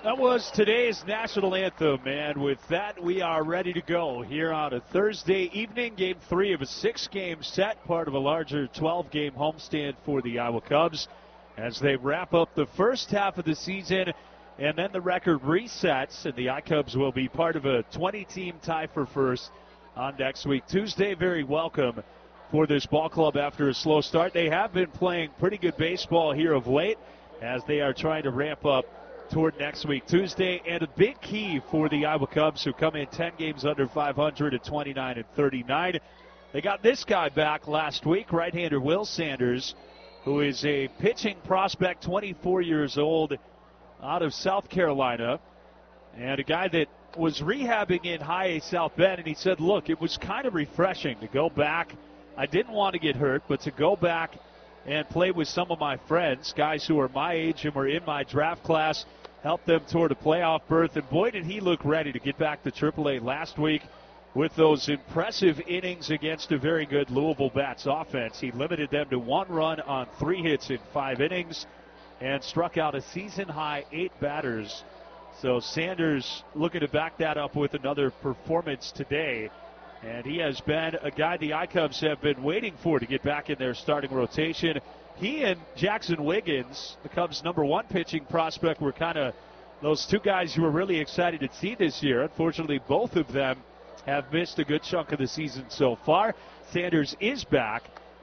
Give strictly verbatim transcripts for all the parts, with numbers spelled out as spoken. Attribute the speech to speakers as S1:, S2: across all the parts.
S1: That was today's national anthem, and with that, we are ready to go here on a Thursday evening. Game three of a six-game set, part of a larger twelve-game homestand for the Iowa Cubs as they wrap up the first half of the season, and then the record resets, and the I-Cubs will be part of a twenty-team tie for first on next week. Tuesday, very welcome for this ball club after a slow start. They have been playing pretty good baseball here of late as they are trying to ramp up toward next week, Tuesday, and a big key for the Iowa Cubs, who come in ten games under five hundred at twenty-nine and thirty-nine. They got this guy back last week, right-hander Will Sanders, who is a pitching prospect, twenty-four years old, out of South Carolina, and a guy that was rehabbing in High A South Bend, and he said, look, it was kind of refreshing to go back. I didn't want to get hurt, but to go back and play with some of my friends, guys who are my age and were in my draft class, help them toward a playoff berth. And boy, did he look ready to get back to triple A last week with those impressive innings against a very good Louisville Bats offense. He limited them to one run on three hits in five innings and struck out a season-high eight batters. So Sanders looking to back that up with another performance today. And he has been a guy the I-Cubs have been waiting for to get back in their starting rotation. He and Jackson Wiggins, the Cubs' number one pitching prospect, were kind of those two guys you were really excited to see this year. Unfortunately, both of them have missed a good chunk of the season so far. Sanders is back,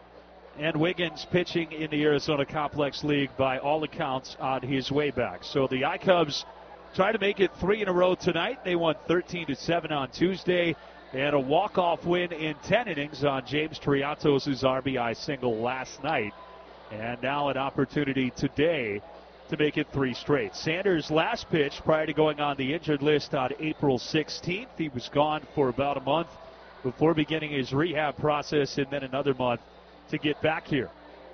S1: and Wiggins pitching in the Arizona Complex League by all accounts on his way back. So the I-Cubs try to make it three in a row tonight. They won thirteen to seven on Tuesday. And a walk-off win in ten innings on James Triantos' R B I single last night. And now an opportunity today to make it three straight. Sanders' last pitch prior to going on the injured list on April sixteenth. He was gone for about a month before beginning his rehab process, and then another month to get back here.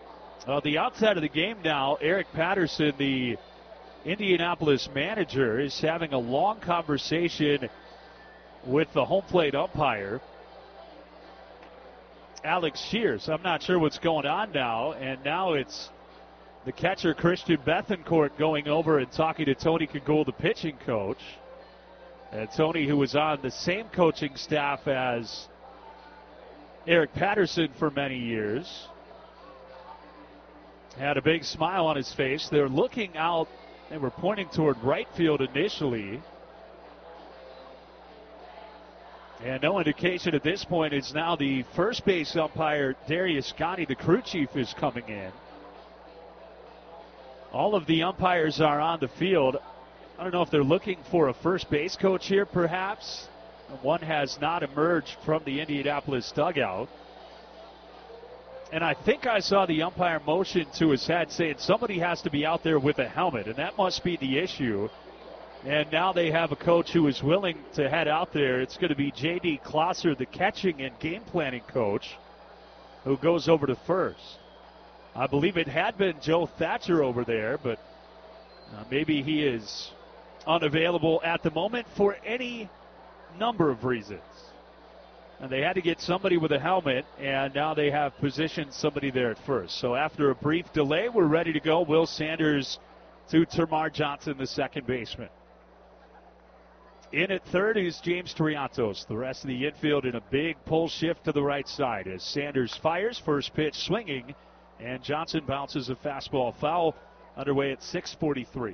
S1: On the outside of the game now, Eric Patterson, the Indianapolis manager, is having a long conversation with the home plate umpire, Alex Shears. I'm not sure what's going on now, and now it's the catcher, Christian Bethancourt, going over and talking to Tony Kagul, the pitching coach. And Tony, who was on the same coaching staff as Eric Patterson for many years, had a big smile on his face. They're looking out. They were pointing toward right field initially. And no indication at this point. It's now the first base umpire, Darius Gotti, the crew chief, is coming in. All of the umpires are on the field. I don't know if they're looking for a first base coach here, perhaps. One has not emerged from the Indianapolis dugout. And I think I saw the umpire motion to his head saying somebody has to be out there with a helmet, and that must be the issue. And now they have a coach who is willing to head out there. It's going to be J D Klosser, the catching and game planning coach, who goes over to first. I believe it had been Joe Thatcher over there, but uh, maybe he is unavailable at the moment for any number of reasons. And they had to get somebody with a helmet, and now they have positioned somebody there at first. So after a brief delay, we're ready to go. Will Sanders to Termarr Johnson, the second baseman. In at third is James Triantos. The rest of the infield in a big pull shift to the right side as Sanders fires. First pitch swinging, and Johnson bounces a fastball foul. Underway at six forty-three.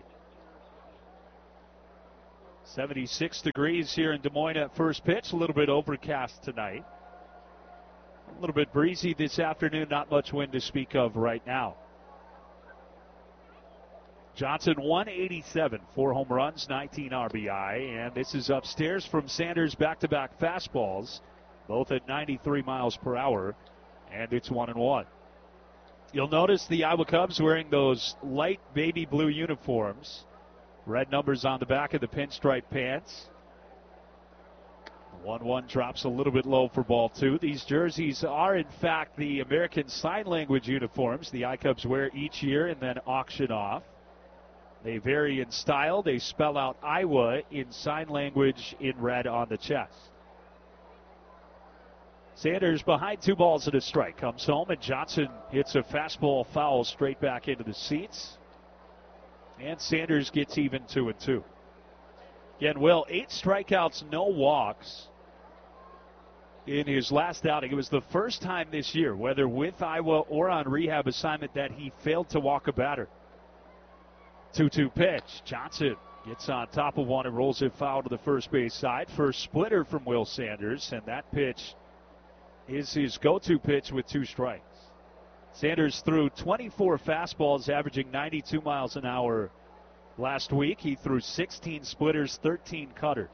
S1: seventy-six degrees here in Des Moines at first pitch. A little bit overcast tonight. A little bit breezy this afternoon. Not much wind to speak of right now. Johnson, one eighty-seven, four home runs, nineteen R B I, and this is upstairs from Sanders' back-to-back fastballs, both at ninety-three miles per hour, and it's one and one. You'll notice the Iowa Cubs wearing those light baby blue uniforms, red numbers on the back of the pinstripe pants. one one drops a little bit low for ball two. These jerseys are, in fact, the American Sign Language uniforms the I-Cubs wear each year and then auction off. They vary in style. They spell out Iowa in sign language in red on the chest. Sanders behind two balls and a strike. Comes home, and Johnson hits a fastball foul straight back into the seats. And Sanders gets even two and two. Again, Will, eight strikeouts, no walks in his last outing. It was the first time this year, whether with Iowa or on rehab assignment, that he failed to walk a batter. two two pitch. Johnson gets on top of one and rolls it foul to the first base side. First splitter from Will Sanders, and that pitch is his go-to pitch with two strikes. Sanders threw twenty-four fastballs, averaging ninety-two miles an hour last week. He threw sixteen splitters, thirteen cutters.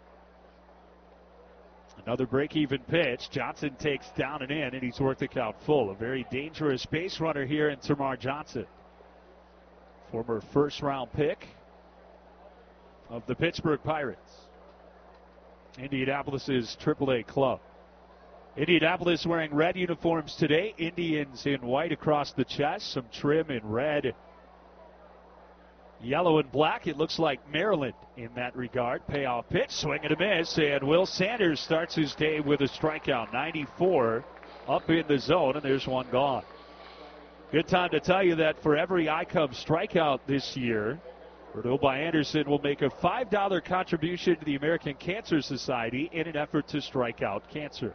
S1: Another break-even pitch. Johnson takes down and in, and he's worked the count full. A very dangerous base runner here in Termarr Johnson. Former first-round pick of the Pittsburgh Pirates, Indianapolis's triple A club. Indianapolis wearing red uniforms today. Indians in white across the chest. Some trim in red, yellow, and black. It looks like Maryland in that regard. Payoff pitch, swing and a miss, and Will Sanders starts his day with a strikeout. ninety-four up in the zone, and there's one gone. Good time to tell you that for every iCubs strikeout this year, Redoba Anderson will make a five dollar contribution to the American Cancer Society in an effort to strike out cancer.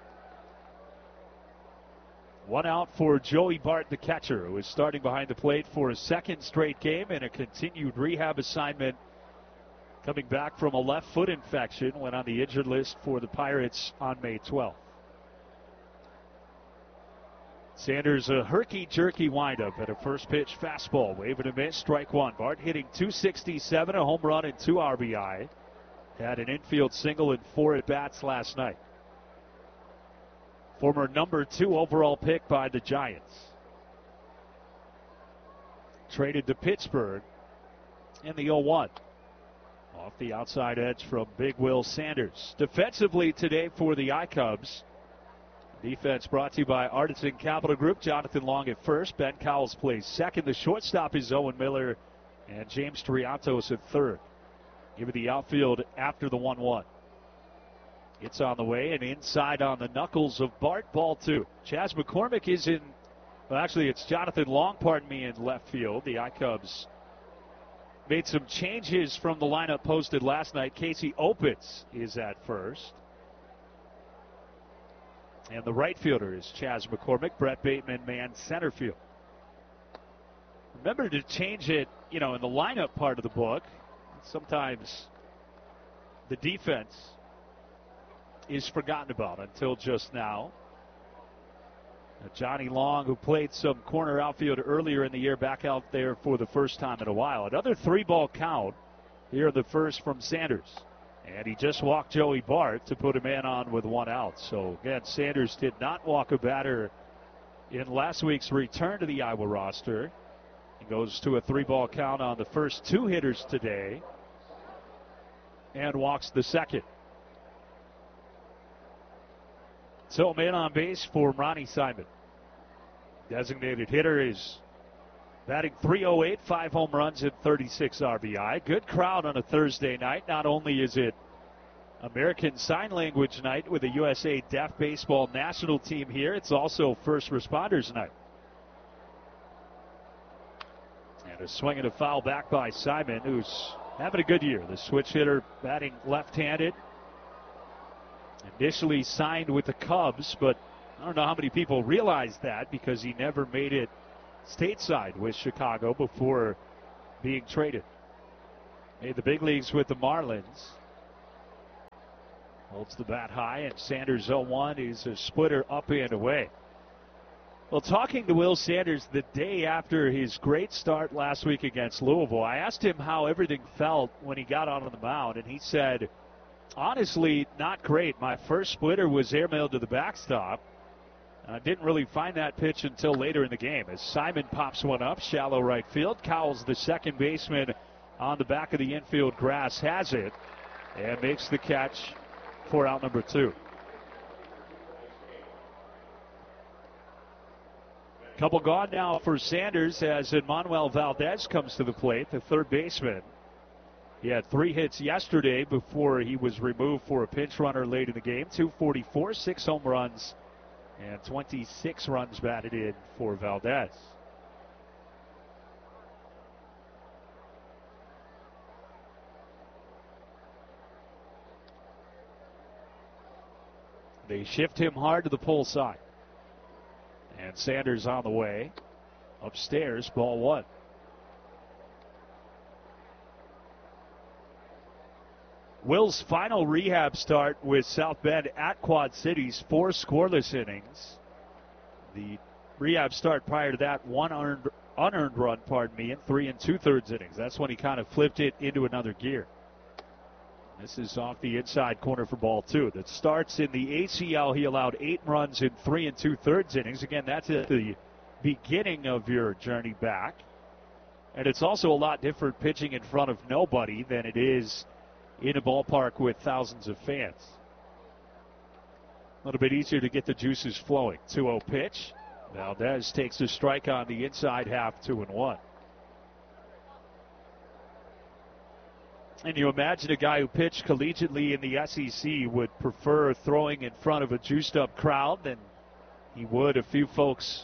S1: One out for Joey Bart, the catcher, who is starting behind the plate for a second straight game and a continued rehab assignment, coming back from a left foot infection, went on the injured list for the Pirates on May twelfth. Sanders a herky-jerky windup at a first pitch fastball. Wave and a miss, strike one. Bart hitting two sixty-seven, a home run and two R B I. Had an infield single and four at-bats last night. Former number two overall pick by the Giants. Traded to Pittsburgh in the oh one. Off the outside edge from Big Will Sanders. Defensively today for the iCubs. Defense brought to you by Artisan Capital Group. Jonathan Long at first. Ben Cowles plays second. The shortstop is Owen Miller. And James Triantos at third. Give it the outfield after the one one. It's on the way and inside on the knuckles of Bart. Ball two. Chas McCormick is in, well, actually it's Jonathan Long, pardon me, in left field. The iCubs made some changes from the lineup posted last night. Casey Opitz is at first. And the right fielder is Chas McCormick. Brett Bateman man center field. Remember to change it, you know, in the lineup part of the book. Sometimes the defense is forgotten about until just now. Now Johnny Long, who played some corner outfield earlier in the year, back out there for the first time in a while. Another three-ball count here in the first from Sanders. And he just walked Joey Bart to put a man on with one out. So, again, Sanders did not walk a batter in last week's return to the Iowa roster. He goes to a three-ball count on the first two hitters today and walks the second. So, man on base for Ronnie Simon. Designated hitter is batting three oh eight, five home runs and thirty-six R B I. Good crowd on a Thursday night. Not only is it American Sign Language night with the U S A Deaf Baseball national team here, it's also First Responders night. And a swing and a foul back by Simon, who's having a good year. The switch hitter batting left-handed. Initially signed with the Cubs, but I don't know how many people realize that because he never made it stateside with Chicago before being traded. Made the big leagues with the Marlins. Holds the bat high, and Sanders oh one is a splitter up and away. Well, talking to Will Sanders the day after his great start last week against Louisville, I asked him how everything felt when he got out on the mound, and he said, honestly, not great. My first splitter was airmailed to the backstop. I didn't really find that pitch until later in the game as Simon pops one up, shallow right field. Cowles, the second baseman on the back of the infield grass, has it and makes the catch for out number two. Couple gone now for Sanders as Emmanuel Valdez comes to the plate, the third baseman. He had three hits yesterday before he was removed for a pinch runner late in the game. two forty-four, six home runs, and twenty-six runs batted in for Valdez. They shift him hard to the pull side. And Sanders on the way. Upstairs, ball one. Will's final rehab start with South Bend at Quad Cities, four scoreless innings. The rehab start prior to that, one unearned, unearned run, pardon me, in three and two-thirds innings. That's when he kind of flipped it into another gear. This is off the inside corner for ball two. That starts in the A C L. He allowed eight runs in three and two-thirds innings. Again, that's at the beginning of your journey back. And it's also a lot different pitching in front of nobody than it is in a ballpark with thousands of fans. A little bit easier to get the juices flowing. two oh pitch. Valdez takes a strike on the inside half, two and one. And you imagine a guy who pitched collegiately in the S E C would prefer throwing in front of a juiced-up crowd than he would a few folks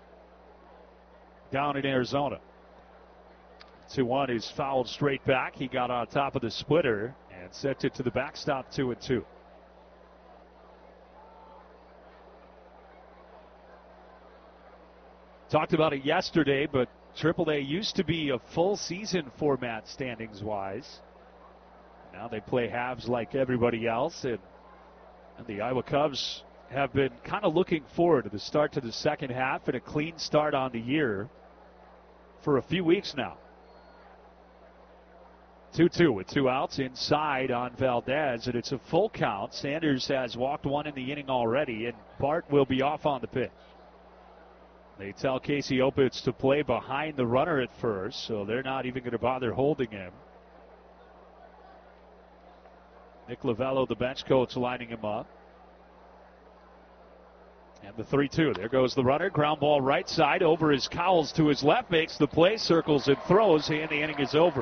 S1: down in Arizona. two one is fouled straight back. He got on top of the splitter and sent it to the backstop, two and two. Talked about it yesterday, but triple A used to be a full season format standings-wise. Now they play halves like everybody else, and, and the Iowa Cubs have been kind of looking forward to the start to the second half and a clean start on the year for a few weeks now. two two with two outs inside on Valdez, and it's a full count. Sanders has walked one in the inning already, and Bart will be off on the pitch. They tell Casey Opitz to play behind the runner at first, so they're not even going to bother holding him. Nick Lovello, the bench coach, lining him up. And the three two. There goes the runner. Ground ball right side over his Cowles to his left. Makes the play, circles and throws, and the inning is over.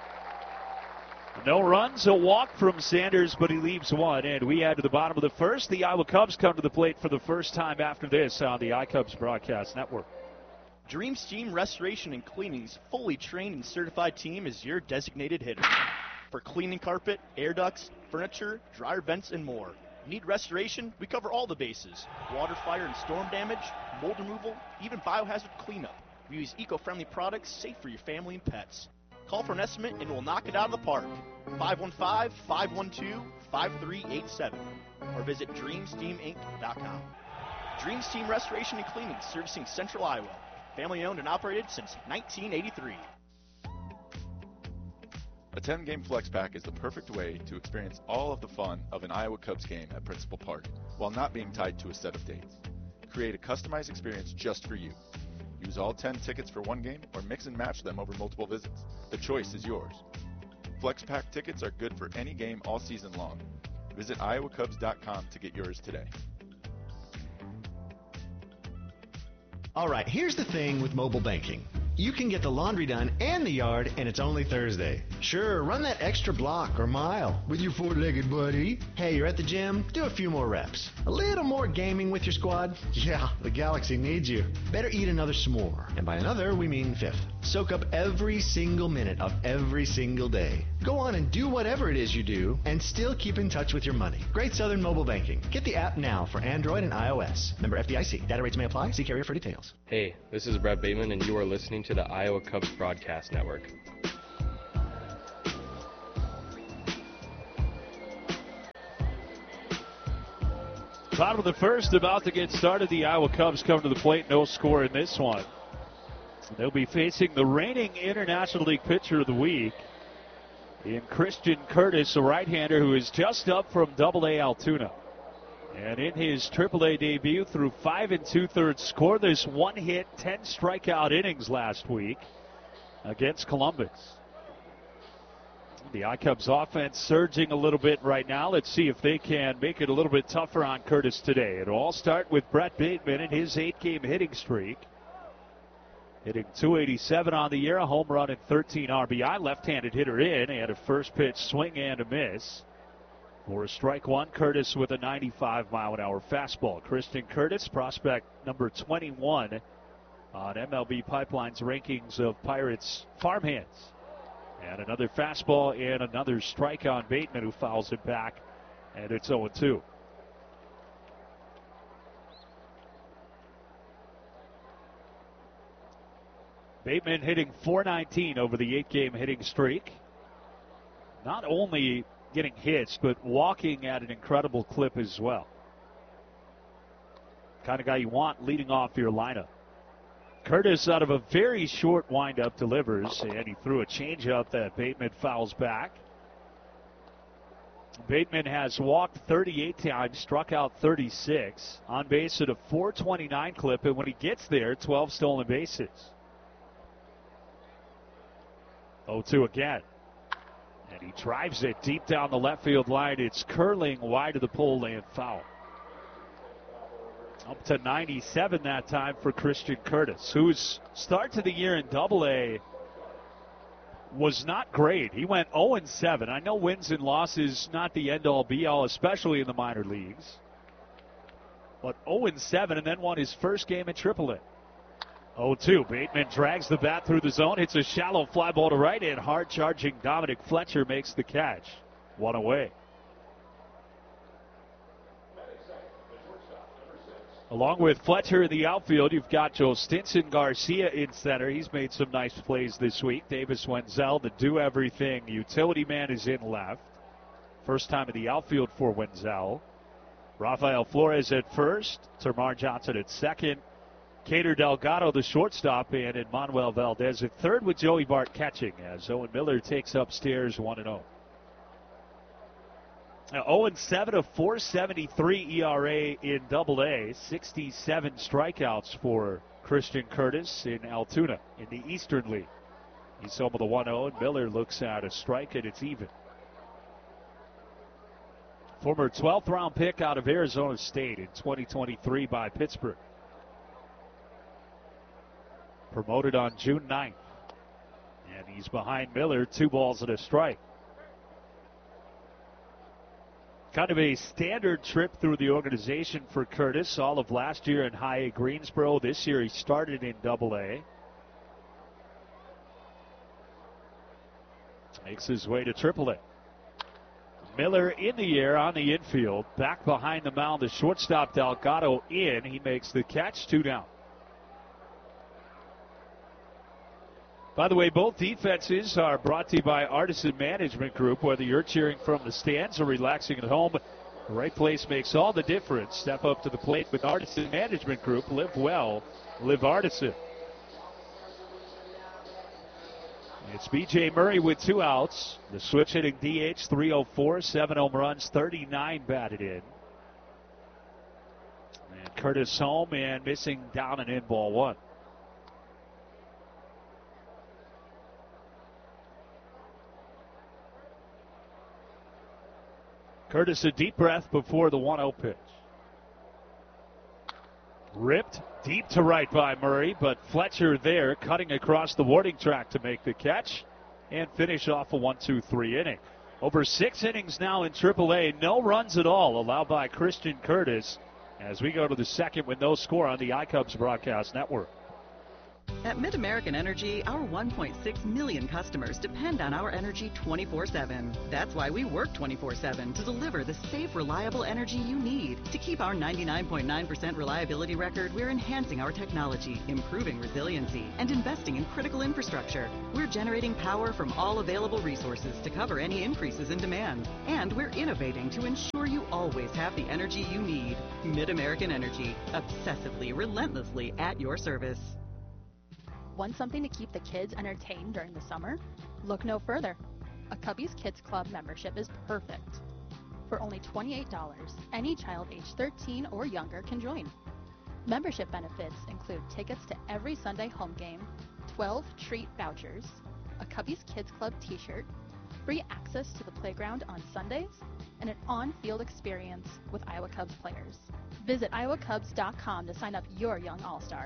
S1: No runs, a walk from Sanders, but he leaves one. And we add to the bottom of the first. The Iowa Cubs come to the plate for the first time after this on the iCubs Broadcast Network.
S2: Dream Steam Restoration and Cleaning's fully trained and certified team is your designated hitter. For cleaning carpet, air ducts, furniture, dryer vents, and more. Need restoration? We cover all the bases. Water, fire, and storm damage, mold removal, even biohazard cleanup. We use eco-friendly products safe for your family and pets. Call for an estimate and we'll knock it out of the park. five one five, five one two, five three eight seven or visit dream steam inc dot com. Dream Steam Restoration and Cleaning, servicing Central Iowa. Family owned and operated since nineteen eighty-three.
S3: A ten-game flex pack is the perfect way to experience all of the fun of an Iowa Cubs game at Principal Park while not being tied to a set of dates. Create a customized experience just for you. Use all ten tickets for one game or mix and match them over multiple visits. The choice is yours. Flex pack tickets are good for any game all season long. Visit iowa cubs dot com to get yours today.
S4: All right, here's the thing with mobile banking. You can get the laundry done and the yard, and it's only Thursday. Sure, run that extra block or mile with your four-legged buddy. Hey, you're at the gym? Do a few more reps. A little more gaming with your squad? Yeah, the Galaxy needs you. Better eat another s'more. And by another, we mean fifth. Soak up every single minute of every single day. Go on and do whatever it is you do, and still keep in touch with your money. Great Southern Mobile Banking. Get the app now for Android and iOS. Member F D I C. Data rates may apply. See carrier for details.
S5: Hey, this is Brett Bateman, and you are listening to the Iowa Cubs Broadcast Network.
S1: Bottom of the first, about to get started. The Iowa Cubs come to the plate. No score in this one. They'll be facing the reigning International League Pitcher of the Week in Christian Curtis, a right-hander who is just up from Double A Altoona. And in his Triple A debut, through five and two-thirds scoreless, one hit, ten strikeout innings last week against Columbus. The iCubs offense surging a little bit right now. Let's see if they can make it a little bit tougher on Curtis today. It'll all start with Brett Bateman and his eight-game hitting streak. Hitting two eighty-seven on the year, a home run and thirteen R B I. Left-handed hitter in, and a first pitch swing and a miss. For a strike one, Curtis with a ninety-five mile an hour fastball. Christian Curtis, prospect number twenty-one on M L B Pipeline's rankings of Pirates farmhands. And another fastball and another strike on Bateman, who fouls it back, and it's oh two. Bateman hitting four nineteen over the eight-game hitting streak. Not only getting hits, but walking at an incredible clip as well. Kind of guy you want leading off your lineup. Curtis, out of a very short windup, delivers, and he threw a changeup that Bateman fouls back. Bateman has walked thirty-eight times, struck out thirty-six, on base at a four twenty-nine clip, and when he gets there, twelve stolen bases. oh two again. And he drives it deep down the left field line. It's curling wide of the pole and foul. Up to ninety-seven that time for Christian Curtis, whose start to the year in Double A was not great. He went oh and seven. I know wins and losses not the end-all be-all, especially in the minor leagues. But oh and seven, and then won his first game in Triple A. oh two. Bateman drags the bat through the zone, hits a shallow fly ball to right, and hard-charging Dominic Fletcher makes the catch. One away. Along with Fletcher in the outfield, you've got Joe Stinson Garcia in center. He's made some nice plays this week. Davis Wenzel, the do-everything utility man, is in left. First time in the outfield for Wenzel. Rafael Flores at first. Termar Johnson at second. Cater Delgado, the shortstop, and Manuel Valdez at third with Joey Bart catching as Owen Miller takes upstairs one and oh. Now oh and seven, a four seventy-three E R A in Double A, sixty-seven strikeouts for Christian Curtis in Altoona in the Eastern League. He's home with a one oh, and Miller looks at a strike, and it's even. Former twelfth round pick out of Arizona State in twenty twenty-three by Pittsburgh. Promoted on June ninth. And he's behind Miller, two balls and a strike. Kind of a standard trip through the organization for Curtis. All of last year in High A Greensboro. This year he started in Double A. Makes his way to Triple A. Miller in the air on the infield. Back behind the mound, the shortstop Delgado in. He makes the catch, two down. By the way, both defenses are brought to you by Artisan Management Group. Whether you're cheering from the stands or relaxing at home, the right place makes all the difference. Step up to the plate with Artisan Management Group. Live well, live Artisan. It's B J Murray with two outs. The switch hitting D H, three oh four, seven home runs, thirty-nine batted in. And Curtis home and missing down and in, ball one. Curtis, a deep breath before the one oh pitch. Ripped deep to right by Murray, but Fletcher there cutting across the warning track to make the catch and finish off a one two three inning. Over six innings now in Triple A, no runs at all allowed by Christian Curtis as we go to the second with no score on the iCubs Broadcast Network.
S6: At Mid-American Energy, our one point six million customers depend on our energy twenty-four seven. That's why we work twenty-four seven to deliver the safe, reliable energy you need. To keep our ninety-nine point nine percent reliability record, we're enhancing our technology, improving resiliency, and investing in critical infrastructure. We're generating power from all available resources to cover any increases in demand. And we're innovating to ensure you always have the energy you need. Mid-American Energy, obsessively, relentlessly at your service.
S7: Want something to keep the kids entertained during the summer? Look no further. A Cubbies Kids Club membership is perfect. For only twenty-eight dollars, any child age thirteen or younger can join. Membership benefits include tickets to every Sunday home game, twelve treat vouchers, a Cubbies Kids Club t-shirt, free access to the playground on Sundays, and an on-field experience with Iowa Cubs players. Visit iowa cubs dot com to sign up your young all-star.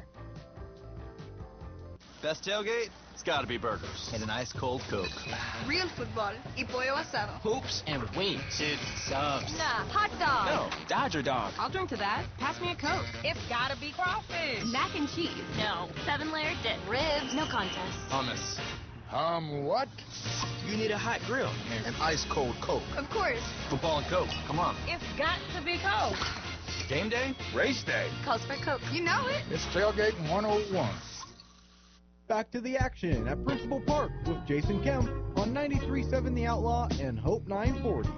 S8: Best tailgate? It's gotta be burgers. And an ice cold Coke.
S9: Real football y pollo asado.
S10: Hoops and wings. Dude, subs.
S9: Nah, hot dog.
S10: No, Dodger dog.
S9: I'll drink to that. Pass me a Coke. It's gotta be crawfish. Mac and cheese. No. Seven layer dip. Ribs. No contest.
S10: Hummus.
S11: Um, what?
S10: You need a hot grill.
S11: An ice cold Coke.
S9: Of course.
S10: Football and Coke. Come on.
S9: It's got to be Coke.
S10: Game day?
S11: Race day.
S9: Calls for Coke. You know it.
S11: It's tailgate one oh one.
S12: Back to the action at Principal Park with Jason Kemp on ninety-three point seven The Outlaw and Hope nine forty.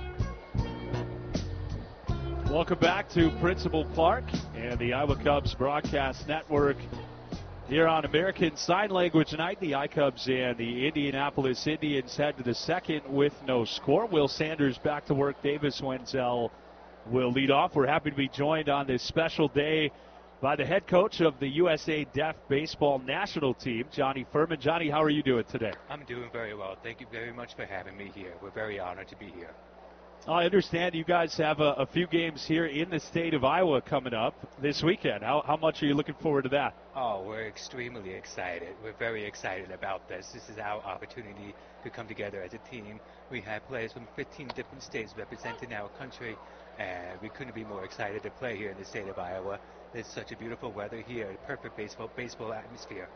S1: Welcome back to Principal Park and the Iowa Cubs Broadcast Network. Here on American Sign Language Night, the iCubs and the Indianapolis Indians head to the second with no score. Will Sanders back to work. Davis Wenzel will lead off. We're happy to be joined on this special day by the head coach of the U S A Deaf Baseball National Team, Johnny Furman. Johnny, how are you doing today?
S13: I'm doing very well. Thank you very much for having me here. We're very honored to be here.
S1: I understand you guys have a, a few games here in the state of Iowa coming up this weekend. How, how much are you looking forward to that?
S13: Oh, we're extremely excited. We're very excited about this. This is our opportunity to come together as a team. We have players from fifteen different states representing our country, and we couldn't be more excited to play here in the state of Iowa. It's such a beautiful weather here, a perfect baseball baseball atmosphere.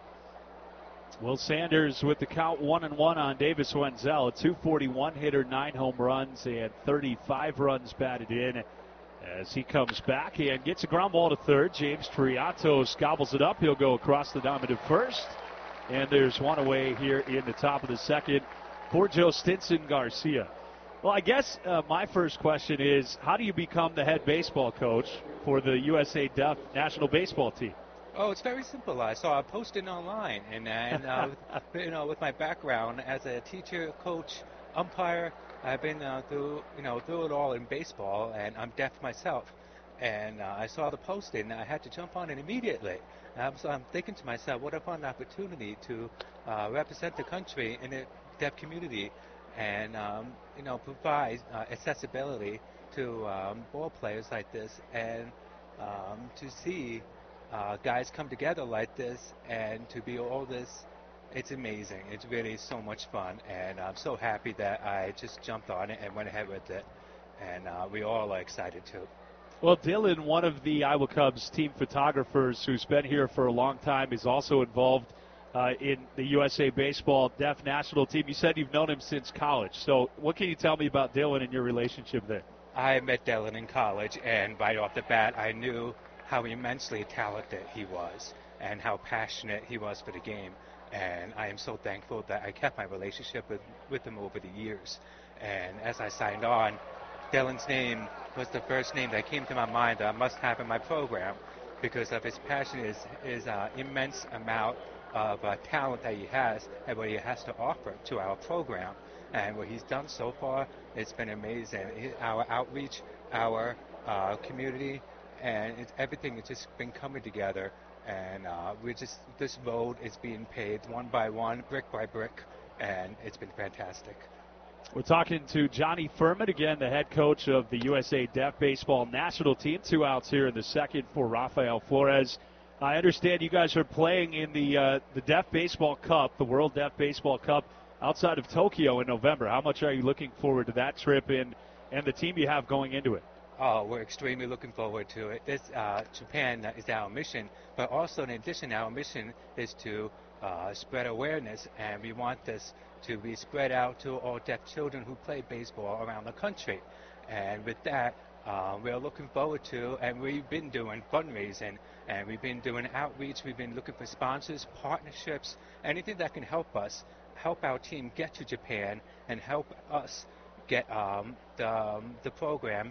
S1: Will Sanders with the count one and one on Davis Wenzel, a two forty-one hitter, nine home runs and thirty-five runs batted in. As he comes back and gets a ground ball to third, James Triatos gobbles it up. He'll go across the diamond to first, and there's one away here in the top of the second for Joe Stinson Garcia. Well, I guess uh, my first question is, how do you become the head baseball coach for the U S A Deaf national baseball team?
S13: Oh, it's very simple. I saw a posting online, and, and uh, you know, with my background as a teacher, coach, umpire, I've been uh, through, you know, through it all in baseball, and I'm deaf myself. And uh, I saw the posting, and I had to jump on it immediately. Um, so I'm thinking to myself, what a fun opportunity to uh, represent the country in the deaf community, and um, you know, provide uh, accessibility to um, ball players like this, and um, to see. Uh, guys come together like this, and to be all this, it's amazing. It's really so much fun, and I'm so happy that I just jumped on it and went ahead with it, and uh, we all are excited too.
S1: Well, Dylan, one of the Iowa Cubs team photographers who's been here for a long time, is also involved uh, in the U S A Baseball Deaf National Team. You said you've known him since college, so what can you tell me about Dylan and your relationship there?
S13: I met Dylan in college, and right off the bat, I knew how immensely talented he was and how passionate he was for the game. And I am so thankful that I kept my relationship with, with him over the years. And as I signed on, Dylan's name was the first name that came to my mind that I must have in my program because of his passion, his, his uh, immense amount of uh, talent that he has and what he has to offer to our program. And what he's done so far, it's been amazing. Our outreach, our uh, community, and it's, everything has just been coming together, and uh, we're just, this road is being paved one by one, brick by brick, and it's been fantastic.
S1: We're talking to Johnny Furman, again, the head coach of the U S A Deaf Baseball National Team. Two outs here in the second for Rafael Flores. I understand you guys are playing in the uh, the Deaf Baseball Cup, the World Deaf Baseball Cup, outside of Tokyo in November. How much are you looking forward to that trip and, and the team you have going into it?
S13: Oh, we're extremely looking forward to it. This uh, Japan is our mission, but also in addition, our mission is to uh, spread awareness, and we want this to be spread out to all deaf children who play baseball around the country. And with that, uh, we're looking forward to, and we've been doing fundraising, and we've been doing outreach. We've been looking for sponsors, partnerships, anything that can help us, help our team get to Japan, and help us get um, the, um, the program